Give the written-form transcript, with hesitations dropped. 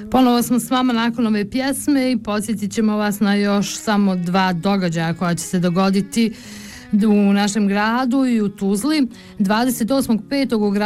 Ponovo smo s vama nakon ove pjesme i podsjetit ćemo vas na još samo 2 događaja koja će se dogoditi u našem gradu i u Tuzli. 28.5. u gradu